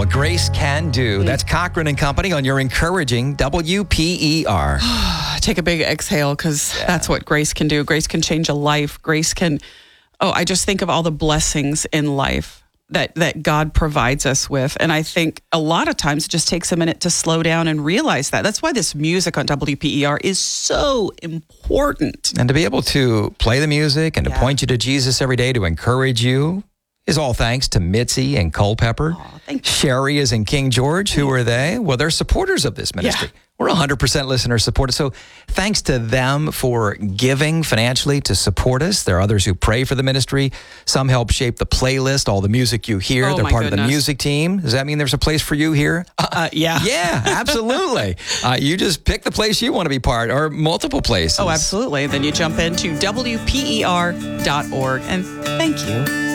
what grace can do. That's Cochran and Company on your encouraging WPER. Take a big exhale, because that's what grace can do. Grace can change a life. Grace can, I just think of all the blessings in life that God provides us with. And I think a lot of times it just takes a minute to slow down and realize that. That's why this music on WPER is so important. And to be able to play the music and to point you to Jesus every day, to encourage you, is all thanks to Mitzi and Culpeper. Thank you. Sherry is in King George. Who are they? Well, they're supporters of this ministry. Yeah. We're 100% listener supported. So thanks to them for giving financially to support us. There are others who pray for the ministry. Some help shape the playlist, all the music you hear. Oh, They're my part of the goodness. music team. Does that mean there's a place for you here? Yeah. Yeah, absolutely. You just pick the place you want to be part, or multiple places. Oh, absolutely. Then you jump into WPER.org. And thank you.